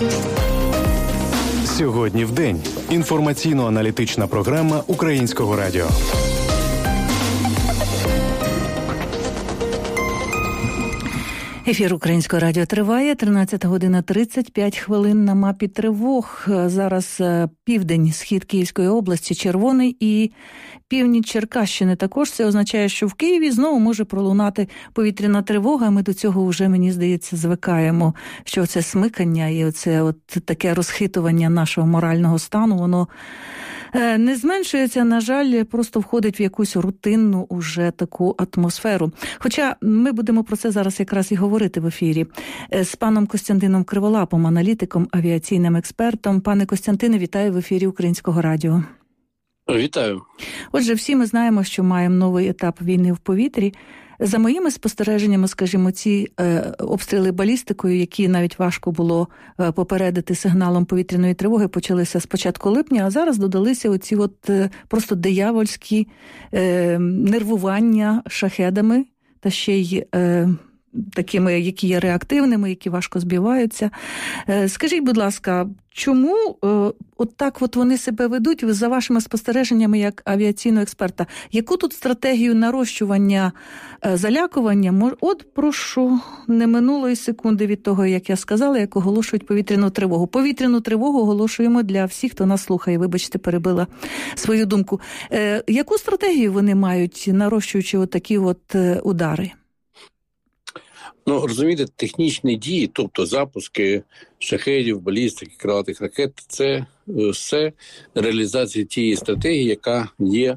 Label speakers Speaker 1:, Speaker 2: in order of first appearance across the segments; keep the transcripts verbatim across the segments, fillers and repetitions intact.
Speaker 1: Сьогодні в день. Інформаційно-аналітична програма Українського радіо.
Speaker 2: Ефір Українського радіо триває. тринадцята година тридцять п'ять хвилин на мапі тривог. Зараз південь, схід Київської області червоний і північ Черкащини також. Це означає, що в Києві знову може пролунати повітряна тривога. Ми до цього вже, мені здається, звикаємо, що це смикання і оце от таке розхитування нашого морального стану, воно не зменшується, на жаль, просто входить в якусь рутинну уже таку атмосферу. Хоча ми будемо про це зараз якраз і говорити в ефірі з паном Костянтином Криволапом, аналітиком, авіаційним експертом. Пане Костянтине, вітаю в ефірі Українського радіо.
Speaker 3: Вітаю.
Speaker 2: Отже, всі ми знаємо, що маємо новий етап війни в повітрі. За моїми спостереженнями, скажімо, ці е, обстріли балістикою, які навіть важко було е, попередити сигналом повітряної тривоги, почалися з початку липня, а зараз додалися оці от е, просто диявольські е, нервування шахедами та ще й е, такими, які є реактивними, які важко збиваються. Е, скажіть, будь ласка, чому е, от так от вони себе ведуть, за вашими спостереженнями як авіаційного експерта? Яку тут стратегію нарощування е, залякування? От прошу, не минулої секунди від того, як я сказала, як оголошують повітряну тривогу. Повітряну тривогу оголошуємо для всіх, хто нас слухає. Вибачте, перебила свою думку. Е, яку стратегію вони мають, нарощуючи от такі от е, удари?
Speaker 3: Ну, розумієте, технічні дії, тобто запуски шахедів, балістики, крилатих ракет, це все реалізація тієї стратегії, яка є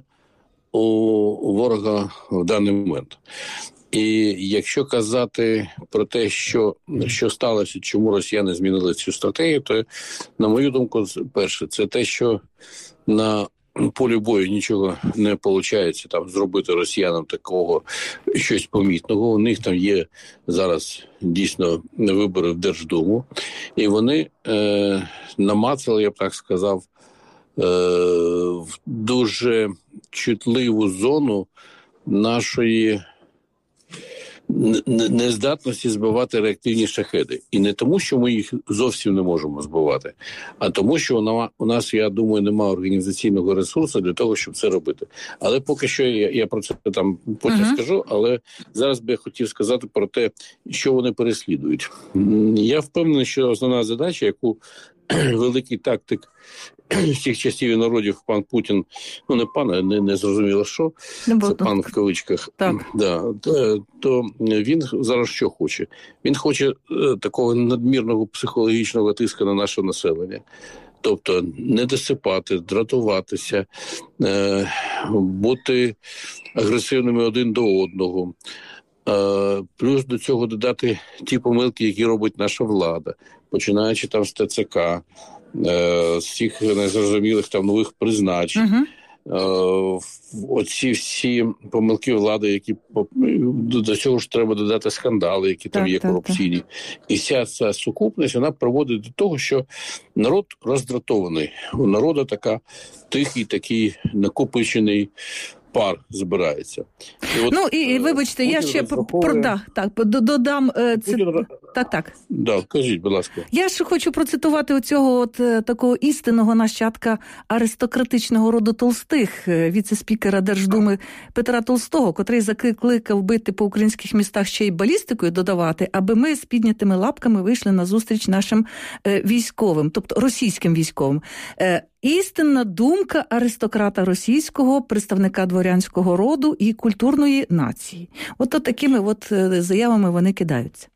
Speaker 3: у ворога в даний момент. І якщо казати про те, що, що сталося, чому росіяни змінили цю стратегію, то, на мою думку, перше, це те, що на полі бою нічого не виходить там зробити росіянам такого щось помітного. У них там є зараз дійсно вибори в Держдуму, і вони е, намацали, я б так сказав, е, в дуже чутливу зону нашої нездатності збивати реактивні шахеди. І не тому, що ми їх зовсім не можемо збивати, а тому, що у нас, я думаю, немає організаційного ресурсу для того, щоб це робити. Але поки що, я, я про це там потім uh-huh. скажу, але зараз би я хотів сказати про те, що вони переслідують. Я впевнений, що основна задача, яку великий тактик всіх часів і народів пан Путін, ну не пан, не, не зрозуміло що, не це пан в кавичках, да, то, то він зараз що хоче? Він хоче е, такого надмірного психологічного тиску на наше населення. Тобто не досипати, дратуватися, е, бути агресивними один до одного. Е, плюс до цього додати ті помилки, які робить наша влада, починаючи там з ТЦК, з всіх незрозумілих там нових призначень. Uh-huh. Оці всі помилки влади, які до цього ж треба додати скандали, які там так, є корупційні. Так, так. І вся ця сукупність, вона приводить до того, що народ роздратований. У народу така тихий, такий накопичений пар збирається. І от,
Speaker 2: ну, і, і вибачте, Путін я ще розраховує... про, да, так, додам... Це... Путін... Так, так.
Speaker 3: Да, кажіть, будь ласка.
Speaker 2: Я ж хочу процитувати оцього от такого істинного нащадка аристократичного роду Толстих, віце-спікера Держдуми Петра Толстого, котрий закликав бити по українських містах ще й балістикою додавати, аби ми з піднятими лапками вийшли на зустріч нашим е, військовим, тобто російським військовим. Е, Істинна думка аристократа російського, представника дворянського роду і культурної нації. От такими от заявами вони кидаються.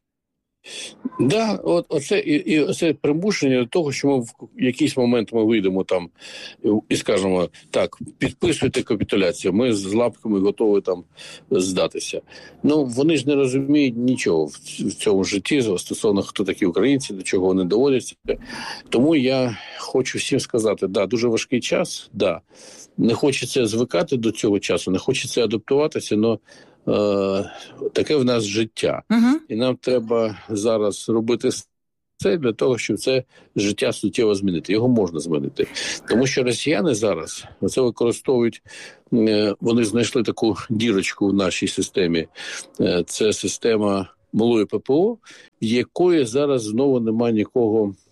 Speaker 3: Да, от оце і, і оце примушення до того, що ми в якийсь момент ми вийдемо там і скажемо так, підписуйте капітуляцію, ми з лапками готові там здатися. Ну вони ж не розуміють нічого в, в цьому житті стосовно хто такі українці, до чого вони доводяться. Тому я хочу всім сказати, да, дуже важкий час, да, не хочеться звикати до цього часу, не хочеться адаптуватися, але Е, таке в нас життя. Uh-huh. І нам треба зараз робити це для того, щоб це життя суттєво змінити. Його можна змінити. Тому що росіяни зараз це використовують, е, вони знайшли таку дірочку в нашій системі. Е, це система малої ППО, в якої зараз знову немає нікого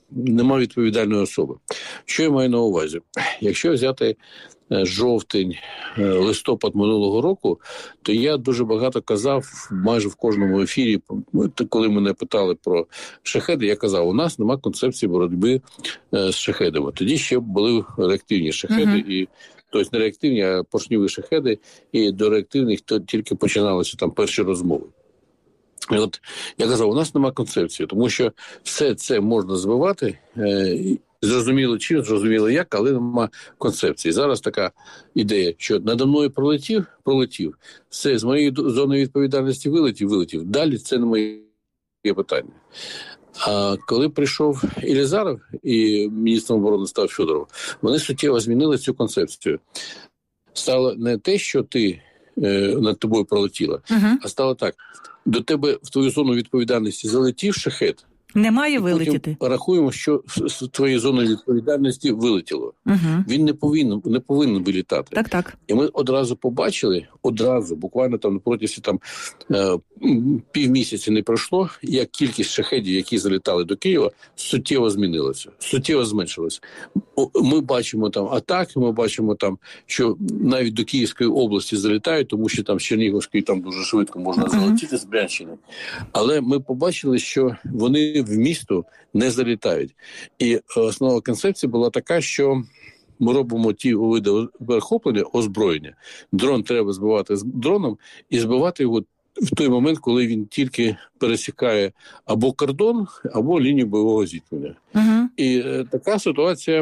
Speaker 3: немає відповідальної особи. Що я маю на увазі? Якщо взяти жовтень, листопад минулого року, то я дуже багато казав майже в кожному ефірі, коли мене питали про шахеди, я казав, у нас немає концепції боротьби з шахедами. Тоді ще були реактивні шахеди, uh-huh. і тобто не реактивні, а поршньові шахеди, і до реактивних то тільки починалися там перші розмови. І от я казав, у нас немає концепції, тому що все це можна збивати, зрозуміло чим, зрозуміло як, але немає концепції. Зараз така ідея, що надо мною пролетів, пролетів, все, з моєї зони відповідальності вилетів, вилетів. Далі це не моє питання. А коли прийшов Єлизаров і міністром оборони став Федоров, вони суттєво змінили цю концепцію. Стало не те, що ти е, над тобою пролетіла, uh-huh. а стало так. До тебе в твою зону відповідальності залетів шахет.
Speaker 2: Немає вилетіти.
Speaker 3: Рахуємо, що з твоєї зони відповідальності вилетіло. Угу. Він не повинен, не повинен вилітати.
Speaker 2: Так, так.
Speaker 3: І ми одразу побачили, одразу, буквально там на протязі там е, півмісяця не пройшло, як кількість шахедів, які залітали до Києва, суттєво змінилася, суттєво зменшилася. Ми бачимо там атаки, ми бачимо там, що навіть до Київської області залітають, тому що там з Чернігівської там дуже швидко можна угу. залетіти з Брянщини. Але ми побачили, що вони в місто не залітають. І основна концепція була така, що ми робимо ті види перехоплення, озброєння. Дрон треба збивати з дроном і збивати його в той момент, коли він тільки пересікає або кордон, або лінію бойового зіткнення. Uh-huh. І е, така ситуація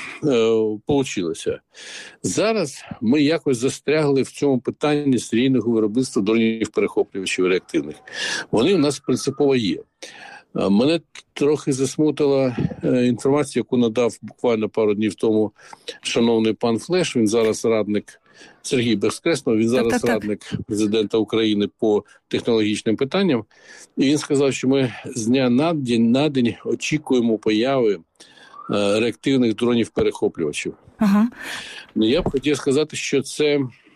Speaker 3: вийшла. Зараз ми якось застрягли в цьому питанні серійного виробництва дронів-перехоплювачів реактивних. Вони у нас принципово є. Мене трохи засмутила інформація, яку надав буквально пару днів тому шановний пан Флеш. Він зараз радник Сергій Безкреснов, він зараз так, так, радник так. президента України по технологічним питанням. І він сказав, що ми з дня на день, на день очікуємо появи реактивних дронів-перехоплювачів. Ага. Ну, я б хотів сказати, що це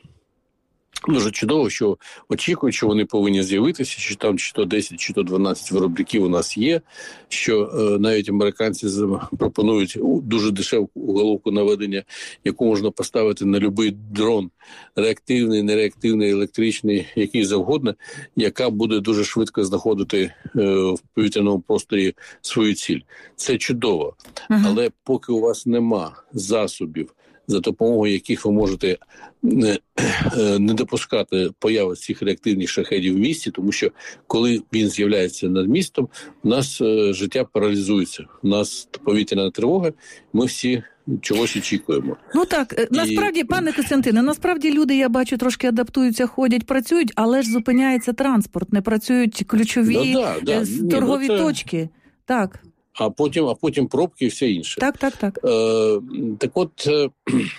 Speaker 3: дуже чудово, що очікують, що вони повинні з'явитися, що там чи то десять, чи то дванадцять виробників у нас є, що е, навіть американці пропонують дуже дешеву головку наведення, яку можна поставити на будь-який дрон, реактивний, нереактивний, електричний, який завгодно, яка буде дуже швидко знаходити е, в повітряному просторі свою ціль. Це чудово, uh-huh. але поки у вас нема засобів, за допомогою яких ви можете не, не допускати появи цих реактивних шахедів в місті, тому що коли він з'являється над містом, у нас е, життя паралізується, у нас повітряна тривога, ми всі чогось очікуємо.
Speaker 2: Ну так, І... насправді, пане Костянтине, насправді люди, я бачу, трошки адаптуються, ходять, працюють, але ж зупиняється транспорт, не працюють ключові да, да, да. торгові Ні, ну, це... точки. Так.
Speaker 3: А потім, а потім пробки і все інше.
Speaker 2: Так, так, так.
Speaker 3: Е, так от, е,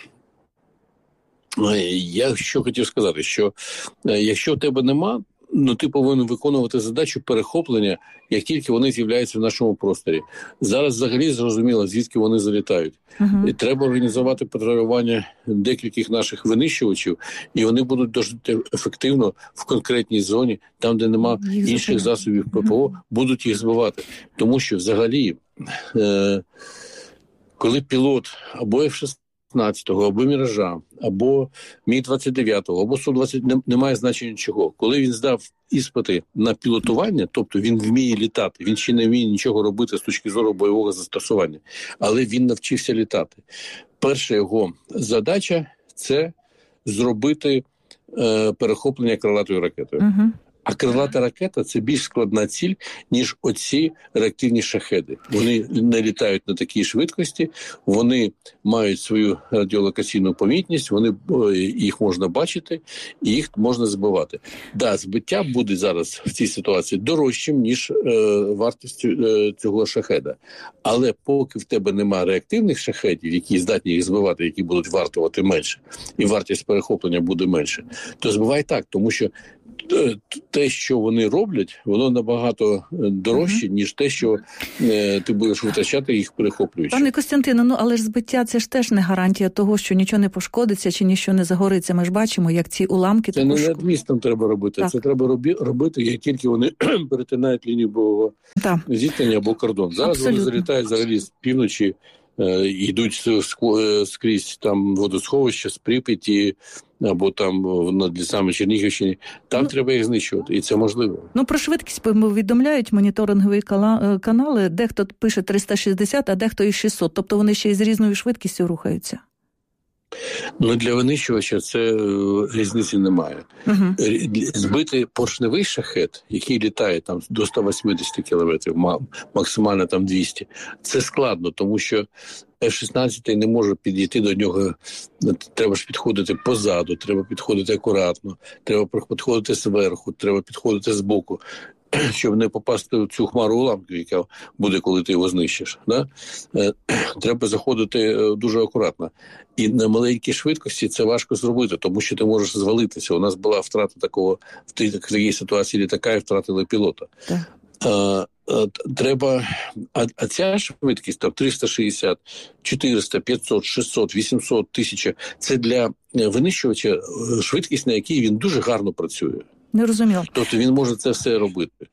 Speaker 3: я що хотів сказати, що е, якщо в тебе нема, ну ти повинен виконувати задачу перехоплення, як тільки вони з'являються в нашому просторі. Зараз взагалі зрозуміло, звідки вони залітають. Uh-huh. І треба організувати патрулювання декількох наших винищувачів, і вони будуть дуже ефективно в конкретній зоні, там, де нема їх інших засобів ППО, uh-huh. будуть їх збивати. Тому що взагалі, е- коли пілот або еф шістнадцять, або Міража, або Мі двадцять дев'ять, або Су двадцять, не, немає значення нічого. Коли він здав іспити на пілотування, тобто він вміє літати, він ще не вміє нічого робити з точки зору бойового застосування, але він навчився літати. Перша його задача – це зробити е, перехоплення крилатою ракетою. Uh-huh. А крилата ракета – це більш складна ціль, ніж оці реактивні шахеди. Вони не літають на такій швидкості, вони мають свою радіолокаційну помітність, вони, їх можна бачити, і їх можна збивати. Да, збиття буде зараз в цій ситуації дорожчим, ніж е, вартість е, цього шахеда. Але поки в тебе немає реактивних шахедів, які здатні їх збивати, які будуть вартувати менше, і вартість перехоплення буде менше, то збивай так, тому що те, що вони роблять, воно набагато дорожче, uh-huh. ніж те, що е, ти будеш витрачати їх перехоплюючи.
Speaker 2: Пане Костянтине, ну але ж збиття – це ж теж не гарантія того, що нічого не пошкодиться чи нічого не загориться. Ми ж бачимо, як ці уламки...
Speaker 3: Це також... не над містом треба робити. Так. Це треба робити, як тільки вони перетинають лінію бойового зіткнення або кордон. Зараз Абсолютно. Вони залітають взагалі з півночі, е, йдуть скрізь там водосховища з Прип'яті, або там над лісами Чернігівщини, там ну, треба їх знищувати, і це можливо.
Speaker 2: Ну, про швидкість повідомляють моніторингові канали, дехто пише триста шістдесят, а дехто і шістсот, тобто вони ще й з різною швидкістю рухаються.
Speaker 3: Ну, для винищувача це різниці немає. Uh-huh. Збити поршневий шахет, який літає там до сто вісімдесят кілометрів, максимально там двісті, це складно, тому що еф шістнадцять не може підійти до нього, треба ж підходити позаду, треба підходити акуратно, треба підходити зверху, треба підходити збоку, щоб не попасти в цю хмару уламків, яка буде, коли ти його знищиш. Да? Треба заходити дуже акуратно. І на маленькій швидкості це важко зробити, тому що ти можеш звалитися. У нас була втрата такого, в такій ситуації літака, і втратили пілота. Так. А, треба, а, а ця швидкість там триста шістдесят, чотириста, п'ятсот, шістсот, вісімсот, тисяча – це для винищувача швидкість, на якій він дуже гарно працює.
Speaker 2: Не розуміло.
Speaker 3: Тобто він може це все робити.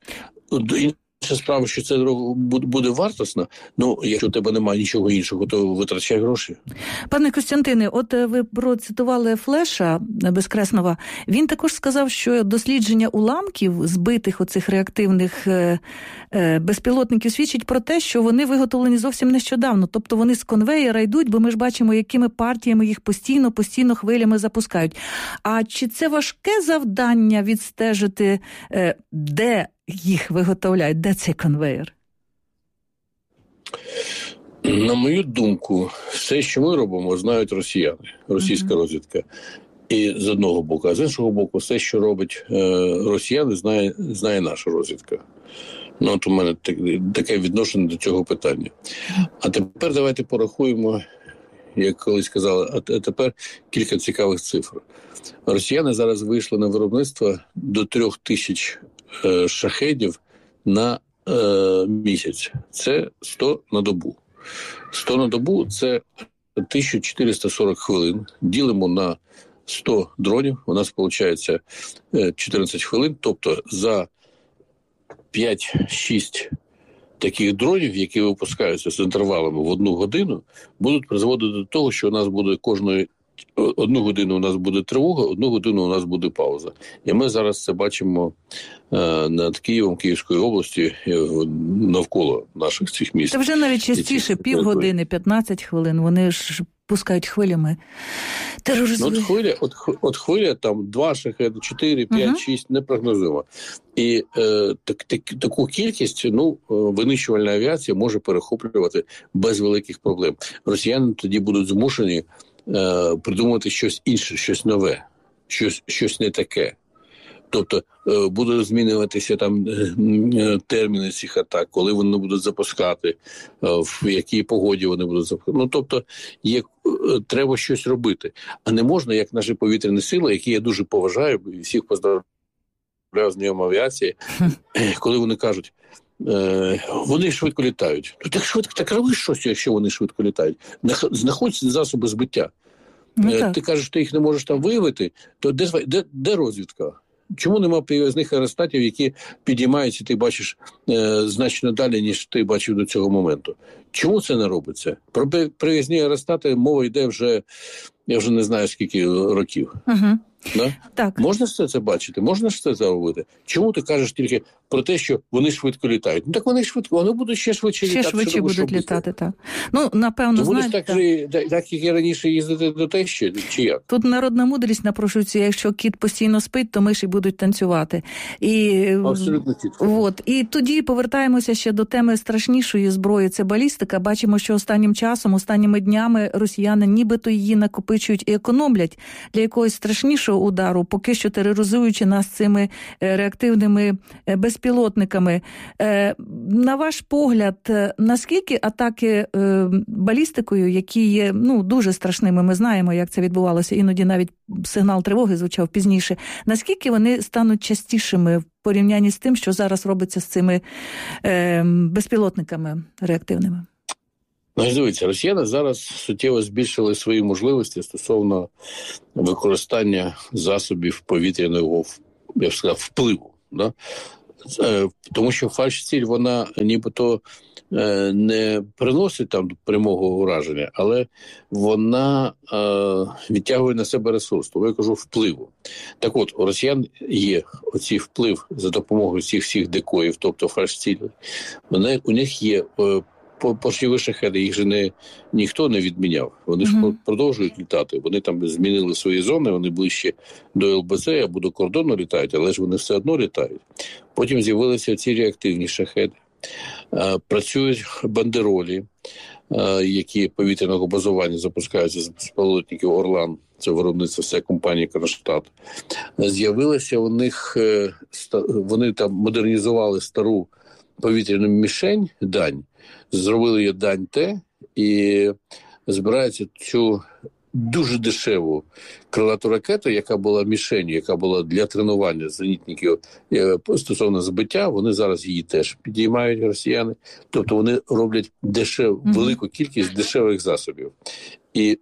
Speaker 3: Інша справа, що це буде вартісно, ну, якщо у тебе немає нічого іншого, то витрачай гроші.
Speaker 2: Пане Костянтине, от ви процитували Флеша Безкреснова. Він також сказав, що дослідження уламків збитих оцих реактивних е, е, безпілотників свідчить про те, що вони виготовлені зовсім нещодавно. Тобто вони з конвеєра йдуть, бо ми ж бачимо, якими партіями їх постійно, постійно хвилями запускають. А чи це важке завдання відстежити, е, де їх виготовляють? Де цей конвеєр?
Speaker 3: На мою думку, все, що ми робимо, знають росіяни, російська uh-huh. розвідка. І з одного боку, а з іншого боку, все, що робить е, росіяни, знає, знає наша розвідка. Ну, от у мене так, таке відношення до цього питання. А тепер давайте порахуємо, як колись казали, а тепер кілька цікавих цифр. Росіяни зараз вийшли на виробництво до трьох тисяч е, шахедів на е, місяць. Це сто на добу. сто на добу – це тисяча чотириста сорок хвилин. Ділимо на сто дронів, у нас виходить чотирнадцять хвилин. Тобто за п'ять-шість таких дронів, які випускаються з інтервалами в одну годину, будуть призводити до того, що у нас буде кожної одну годину у нас буде тривога, одну годину у нас буде пауза. І ми зараз це бачимо е, над Києвом, Київської області, навколо наших цих міст.
Speaker 2: Це вже навіть частіше, півгодини, п'ятнадцять хвилин, вони ж пускають хвилями. Тероризує.
Speaker 3: Ну, от хвиля, от, от хвиля там два шахеди, чотири, п'ять, uh-huh. шість, не прогнозуємо. І е, так, так, таку кількість, ну, винищувальна авіація може перехоплювати без великих проблем. Росіяни тоді будуть змушені е, придумати щось інше, щось нове, щось, щось не таке. Тобто е, будуть змінюватися там е, терміни цих атак, коли вони будуть запускати, е, в якій погоді вони будуть запускати. Ну, тобто, є, е, треба щось робити. А не можна, як наші повітряні сили, які я дуже поважаю, і всіх поздравляю з Днем авіації, коли вони кажуть, е, вони швидко літають. Ну, так швидко, так роби щось, якщо вони швидко літають. Знаходь засоби збиття. Ну, е, ти кажеш, ти їх не можеш там виявити, то де, де, де розвідка? Чому нема прив'язних аеростатів, які підіймаються, ти бачиш е, значно далі, ніж ти бачив до цього моменту? Чому це не робиться? Про прив'язні аеростати мова йде вже, я вже не знаю, скільки років. Угу. Да?
Speaker 2: Так.
Speaker 3: Можна ж це, це бачити? Можна ж це зробити? Чому ти кажеш тільки про те, що вони швидко літають? Ну так вони швидко, вони будуть ще швидше
Speaker 2: ще
Speaker 3: літати.
Speaker 2: Ще швидше будуть літати, так. Ну, напевно,
Speaker 3: ти
Speaker 2: знаєте...
Speaker 3: будеш так, же, так, так, як і раніше їздити до Тещі, чи як?
Speaker 2: Тут народна мудрість напрошується, якщо кіт постійно спить, то миші будуть танцювати. І,
Speaker 3: абсолютно чітко.
Speaker 2: От. І тоді повертаємося ще до теми страшнішої зброї, це балістика. Бачимо, що останнім часом, останніми днями росіяни нібито її накопичують і економлять для якогось страшнішого іншого удару, поки що тероризуючи нас цими реактивними безпілотниками. На ваш погляд, наскільки атаки балістикою, які є ну, дуже страшними, ми знаємо, як це відбувалося, іноді навіть сигнал тривоги звучав пізніше, наскільки вони стануть частішими в порівнянні з тим, що зараз робиться з цими е, безпілотниками реактивними?
Speaker 3: Ну, дивіться, росіяни зараз суттєво збільшили свої можливості стосовно використання засобів повітряного, я б сказав, впливу. Да? Тому що фальш-ціль, вона нібито не приносить там прямого ураження, але вона е, відтягує на себе ресурс, тому я кажу впливу. Так от, у росіян є оцей вплив за допомогою цих всіх декоїв, тобто фальш-цілей. Вони, у них є е, поршневі шахеди, їх же не, ніхто не відміняв. Вони mm-hmm. ж продовжують літати. Вони там змінили свої зони, вони ближче до ел бе це або до кордону літають, але ж вони все одно літають. Потім з'явилися ці реактивні шахеди. Працюють бандеролі, які повітряного базування запускаються з безпілотників «Орлан», це виробництво все компанії «Кронштадт». З'явилося у них, вони там модернізували стару повітряну мішень «Дань», зробили її «Дань-Т» і збираються цю дуже дешеву крилату ракету, яка була мішенью, яка була для тренування зенітників стосовно збиття, вони зараз її теж підіймають, росіяни. Тобто вони роблять дешев, велику кількість дешевих засобів. І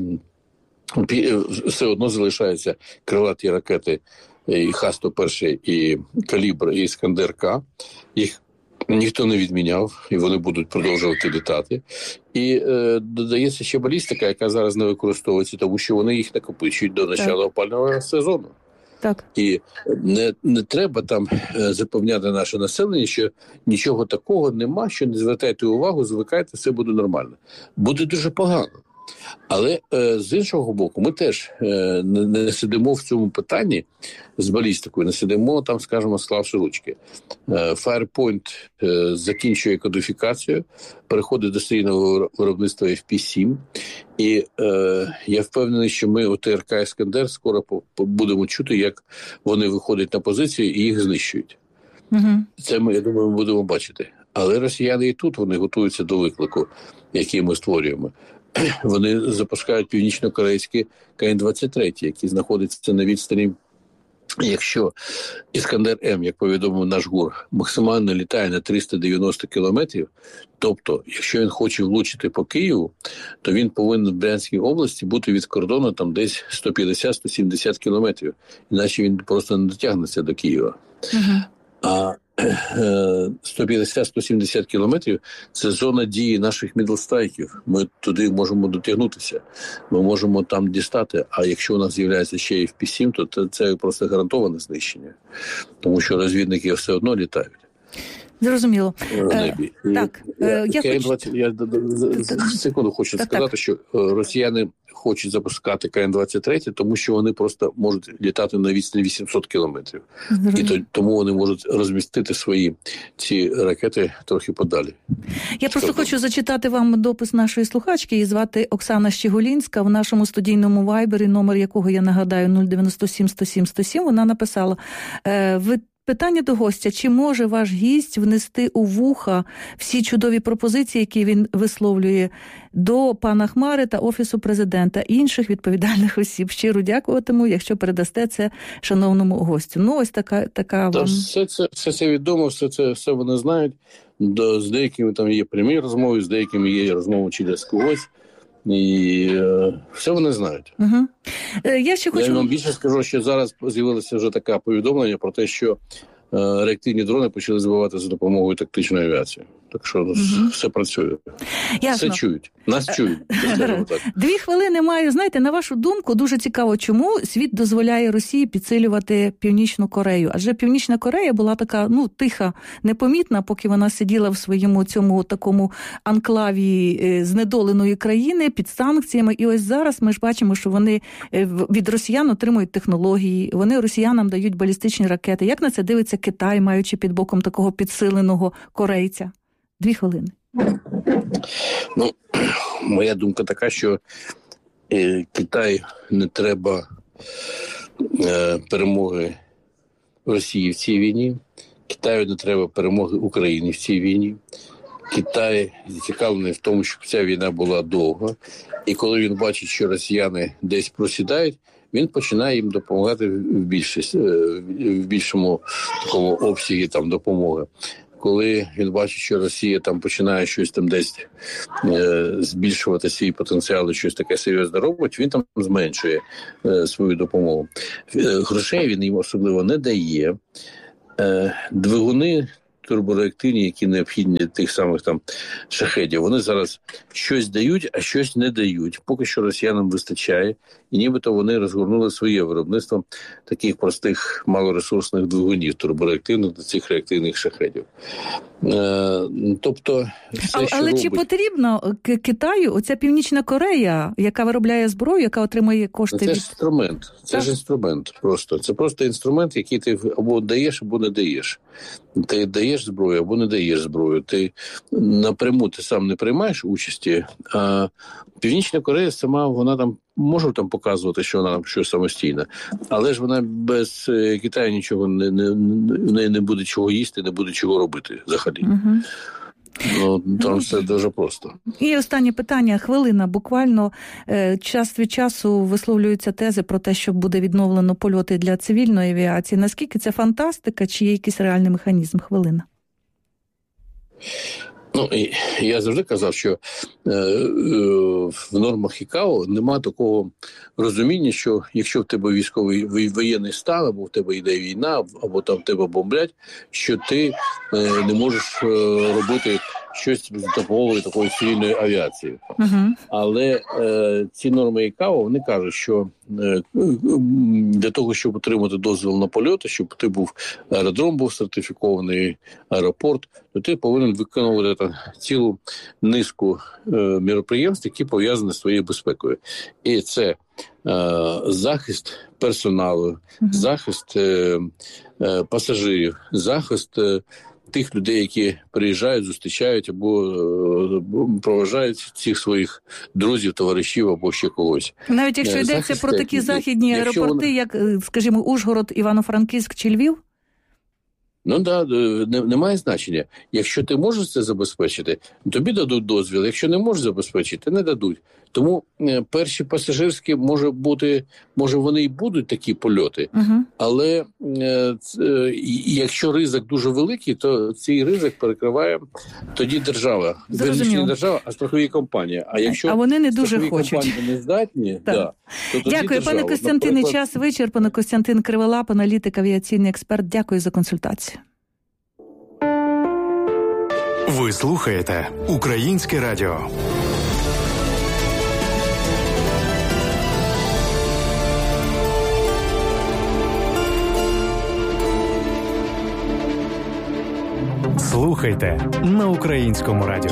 Speaker 3: все одно залишаються крилаті ракети і Х сто один, і «Калібр», і «Іскандер-К». Їх ніхто не відміняв, і вони будуть продовжувати літати. І е, додається ще балістика, яка зараз не використовується, тому що вони їх накопичують до початку опалювального сезону.
Speaker 2: Так.
Speaker 3: І не, не треба там е, запевняти наше населення, що нічого такого нема, що не звертайте увагу, звикайте, все буде нормально. Буде дуже погано. Але е, з іншого боку, ми теж е, не, не сидимо в цьому питанні з балістикою, не сидимо там, скажімо, склавши ручки. Е, Firepoint е, закінчує кодифікацію, переходить до серійного виробництва еф пі сім. І е, я впевнений, що ми у ТРК «Іскандер» скоро по, по, будемо чути, як вони виходять на позицію і їх знищують. Угу. Це ми, я думаю, ми будемо бачити. Але росіяни і тут вони готуються до виклику, який ми створюємо. Вони запускають північно-корейські Ка ен двадцять три, які знаходяться на відстані, якщо «Іскандер-М», як повідомив наш ГУР, максимально літає на триста дев'яносто кілометрів, тобто, якщо він хоче влучити по Києву, то він повинен в Брянській області бути від кордону там десь сто п'ятдесят - сто сімдесят кілометрів, іначе він просто не дотягнеться до Києва. Угу. А сто п'ятдесят - сто сімдесят кілометрів – це зона дії наших мідлстрайків. Ми туди можемо дотягнутися, ми можемо там дістати, а якщо у нас з'являється ще еф пі сім, то це просто гарантоване знищення, тому що розвідники все одно літають.
Speaker 2: Зрозуміло.
Speaker 3: Е, так, я, я, хочу... я секунду хочу так, сказати, так. що росіяни хочуть запускати Ка ен двадцять три, тому що вони просто можуть літати на відстані вісімсот кілометрів. І то, тому вони можуть розмістити свої ці ракети трохи подалі.
Speaker 2: Я просто Скажу. хочу зачитати вам допис нашої слухачки. Її звати Оксана Щеголінська. В нашому студійному вайбері, номер якого я нагадаю нуль дев'яносто сім сто сім сто сім, вона написала: ви питання до гостя, чи може ваш гість внести у вуха всі чудові пропозиції, які він висловлює до пана Хмари та Офісу президента і інших відповідальних осіб? Щиро дякуватиму, якщо передасте це шановному гостю. Ну, ось така, така вам...
Speaker 3: Все це, все це відомо, все це все вони знають. До, з деякими там є прямі розмови, з деякими є розмови через когось. І е, все вони знають.
Speaker 2: Угу. Я ще хочу...
Speaker 3: Я вам більше скажу, що зараз з'явилося вже таке повідомлення про те, що е, реактивні дрони почали збивати за допомогою тактичної авіації. Так що угу. все працює.
Speaker 2: Ясно.
Speaker 3: Все чують. Нас чують. Так.
Speaker 2: Дві хвилини маю. Знаєте, на вашу думку, дуже цікаво, чому світ дозволяє Росії підсилювати Північну Корею? Адже Північна Корея була така, ну, тиха, непомітна, поки вона сиділа в своєму цьому такому анклаві знедоленої країни під санкціями. І ось зараз ми ж бачимо, що вони від росіян отримують технології, вони росіянам дають балістичні ракети. Як на це дивиться Китай, маючи під боком такого підсиленого корейця? Дві хвилини.
Speaker 3: Ну, моя думка така, що е, Китай не треба е, перемоги Росії в цій війні, Китаю не треба перемоги України в цій війні. Китай зацікавлений в тому, щоб ця війна була довго. І коли він бачить, що росіяни десь просідають, він починає їм допомагати в, більшість, в більшому такому обсягі там, допомоги. Коли він бачить, що Росія там починає щось там десь е, збільшувати свій потенціал і щось таке серйозне робить, він там зменшує е, свою допомогу. Е, грошей він їм особливо не дає. Е, двигуни турбореактивні, які необхідні для тих самих там шахедів, вони зараз щось дають, а щось не дають. Поки що росіянам вистачає, і нібито вони розгорнули своє виробництво таких простих малоресурсних двигунів турбореактивних до цих реактивних шахедів. Е, тобто, все,
Speaker 2: а,
Speaker 3: що
Speaker 2: але
Speaker 3: робить...
Speaker 2: чи потрібно Китаю оця Північна Корея, яка виробляє зброю, яка отримує кошти?
Speaker 3: Це
Speaker 2: від...
Speaker 3: ж інструмент. Це так. ж інструмент просто. Це просто інструмент, який ти або даєш, або не даєш. Ти даєш зброю, або не даєш зброю. Ти напряму ти сам не приймаєш участі, а Північна Корея сама, вона там може там показувати, що вона там щось самостійна, але ж вона без Китаю нічого не, не, не, не буде чого їсти, не буде чого робити взагалі. Угу. Ну, там все дуже просто.
Speaker 2: І останнє питання, хвилина. Буквально час від часу висловлюються тези про те, що буде відновлено польоти для цивільної авіації. Наскільки це фантастика, чи є якийсь реальний механізм? Хвилина.
Speaker 3: Ну, я завжди казав, що е, е, в нормах ІКАО нема такого розуміння, що якщо в тебе військовий воєнний стан, або в тебе йде війна, або там в тебе бомблять, що ти е, не можеш е, робити щось з допомогою такої цивільної авіації. Uh-huh. Але е, ці норми ІКАО, вони кажуть, що е, для того, щоб отримати дозвіл на польоти, щоб ти був аеродром, був сертифікований аеропорт, то ти повинен виконувати там цілу низку е, міроприємств, які пов'язані з своєю безпекою. І це е, захист персоналу, uh-huh. захист е, е, пасажирів, захист е, тих людей, які приїжджають, зустрічають або е, проважають цих своїх друзів, товаришів або ще когось.
Speaker 2: Навіть якщо йдеться захист про такі західні якщо аеропорти, вона... як, скажімо, Ужгород, Івано-Франківськ чи Львів?
Speaker 3: Ну так, да, не, немає значення. Якщо ти можеш це забезпечити, тобі дадуть дозвіл. Якщо не можеш забезпечити, не дадуть. Тому е, перші пасажирські, може бути, може вони і будуть такі польоти, uh-huh. але е, е, якщо ризик дуже великий, то цей ризик перекриває тоді держава. Верніше не держава, а страхові компанії. А якщо
Speaker 2: а вони не дуже
Speaker 3: хочуть. Компанії не здатні, да, то тоді
Speaker 2: дякую,
Speaker 3: держава.
Speaker 2: Пане Костянтине,
Speaker 3: Наприклад...
Speaker 2: час вичерпано. Костянтин Криволап, аналітик, авіаційний експерт. Дякую за консультацію.
Speaker 1: Ви слухаєте Українське радіо. Слухайте на Українському радіо.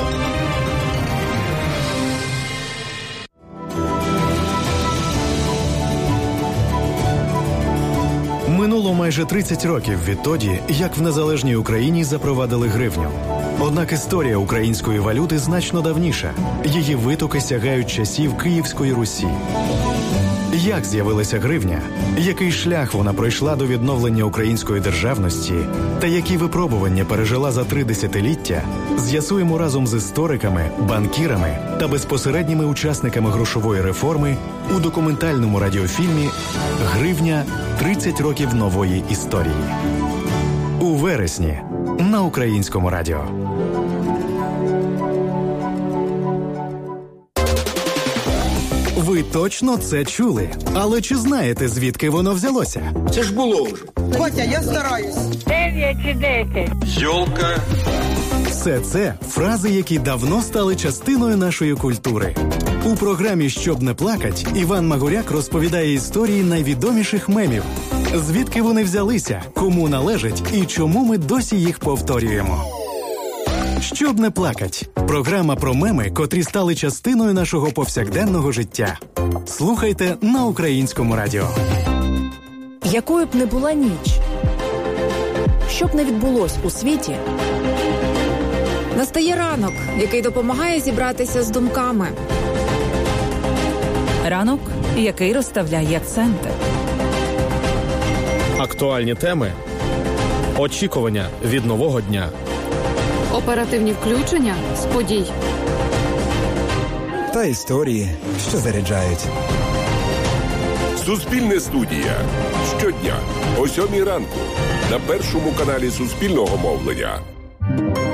Speaker 1: Минуло майже тридцять років відтоді, як в незалежній Україні запровадили гривню. Однак історія української валюти значно давніша. Її витоки сягають часів Київської Русі. Як з'явилася гривня? Який шлях вона пройшла до відновлення української державності? Та які випробування пережила за три десятиліття? З'ясуємо разом з істориками, банкірами та безпосередніми учасниками грошової реформи у документальному радіофільмі «Гривня. тридцять років нової історії». У вересні на Українському радіо. Ви точно це чули? Але чи знаєте, звідки воно взялося?
Speaker 4: Це ж було вже.
Speaker 5: Батя, я стараюсь.
Speaker 6: Дев'ять чи десять.
Speaker 4: Йолка.
Speaker 1: Все це фрази, які давно стали частиною нашої культури. У програмі «Щоб не плакать» Іван Магуряк розповідає історії найвідоміших мемів. Звідки вони взялися, кому належать і чому ми досі їх повторюємо. «Щоб не плакать» – програма про меми, котрі стали частиною нашого повсякденного життя. Слухайте на Українському радіо.
Speaker 7: Якою б не була ніч, що б не відбулось у світі, настає ранок, який допомагає зібратися з думками.
Speaker 8: Ранок, який розставляє акценти.
Speaker 4: Актуальні теми, очікування від нового дня.
Speaker 5: Оперативні включення з подій.
Speaker 8: Та історії, що заряджають.
Speaker 9: Суспільне студія. Щодня о сьомій ранку на першому каналі Суспільного мовлення.